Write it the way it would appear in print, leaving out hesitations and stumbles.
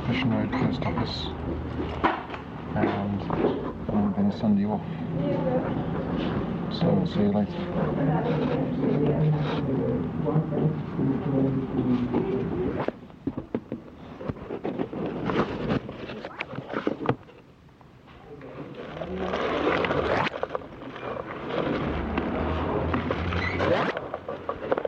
Exhibition Road Post Office, and I'm going to send you off. So I'll see you later.